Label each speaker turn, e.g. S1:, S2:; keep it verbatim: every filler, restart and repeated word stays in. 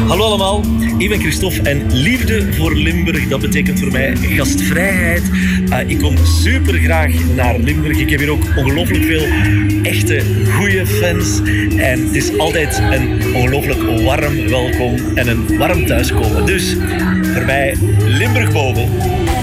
S1: Hallo allemaal, ik ben Christophe en liefde voor Limburg, dat betekent voor mij gastvrijheid. Uh, ik kom super graag naar Limburg. Ik heb hier ook ongelooflijk veel echte, goede fans. En het is altijd een ongelooflijk warm welkom en een warm thuiskomen. Dus voor mij Limburg boven.